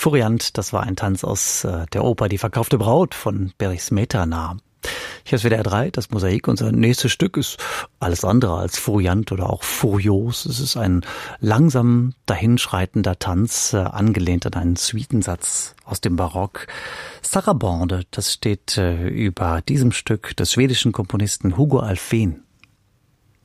Furiant, das war ein Tanz aus der Oper Die verkaufte Braut von Erich Smetana. Hier ist WDR 3, das Mosaik. Unser nächstes Stück ist alles andere als furiant oder auch furios. Es ist ein langsam dahinschreitender Tanz, angelehnt an einen Suitensatz aus dem Barock. Sarabande, das steht über diesem Stück des schwedischen Komponisten Hugo Alfvén.